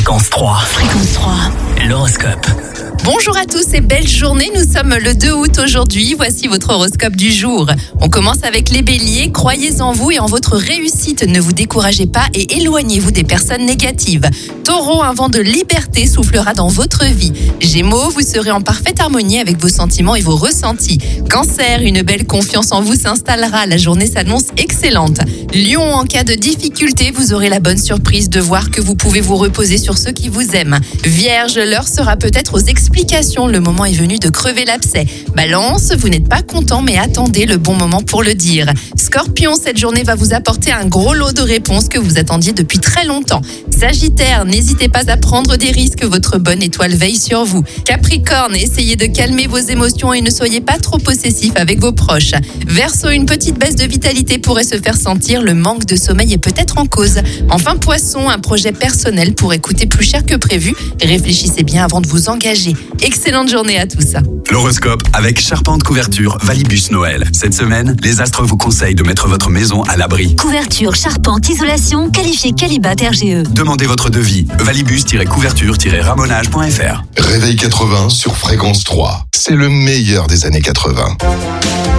Fréquence 3. Fréquence 3. L'horoscope. Bonjour à tous et belle journée, nous sommes le 2 août aujourd'hui, voici votre horoscope du jour. On commence avec les béliers, croyez en vous et en votre réussite, ne vous découragez pas et éloignez-vous des personnes négatives. Taureau, un vent de liberté soufflera dans votre vie. Gémeaux, vous serez en parfaite harmonie avec vos sentiments et vos ressentis. Cancer, une belle confiance en vous s'installera, la journée s'annonce excellente. Lion, en cas de difficulté, vous aurez la bonne surprise de voir que vous pouvez vous reposer sur ceux qui vous aiment. Vierge, l'heure sera peut-être aux explications, le moment est venu de crever l'abcès. Balance, vous n'êtes pas content mais attendez le bon moment pour le dire. Scorpion, cette journée va vous apporter un gros lot de réponses que vous attendiez depuis très longtemps. Sagittaire, n'hésitez pas à prendre des risques, votre bonne étoile veille sur vous. Capricorne, essayez de calmer vos émotions et ne soyez pas trop possessif avec vos proches. Verseau, une petite baisse de vitalité pourrait se faire sentir, le manque de sommeil est peut-être en cause. Enfin Poisson, un projet personnel pourrait coûter plus cher que prévu. Réfléchissez bien avant de vous engager. Excellente journée à tous. L'horoscope avec Charpente Couverture Valibus Noël. Cette semaine, les astres vous conseillent de mettre votre maison à l'abri. Couverture, charpente, isolation, qualifié Qualibat RGE. Demandez votre devis. Valibus-couverture-ramonage.fr. Réveil 80 sur Fréquence 3. C'est le meilleur des années 80.